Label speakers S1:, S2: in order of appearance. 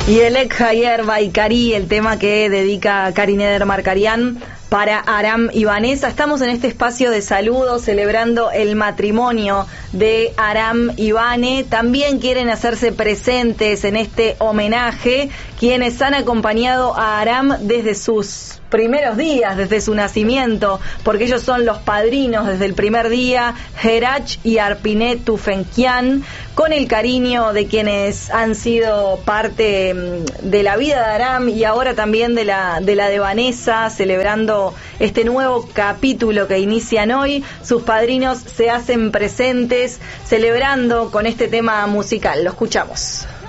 S1: Y el Hayer Baikari, el tema que dedica Karin Eder Markarian para Aram y Vanessa. Estamos en este espacio de saludos celebrando el matrimonio de Aram y Vane. También quieren hacerse presentes en este homenaje quienes han acompañado a Aram desde sus primeros días, desde su nacimiento, porque ellos son los padrinos desde el primer día, Herach y Arpiné Tufenkian, con el cariño de quienes han sido parte de la vida de Aram y ahora también de la de Vanessa, celebrando este nuevo capítulo que inician hoy. Sus padrinos se hacen presentes celebrando con este tema musical. Lo escuchamos.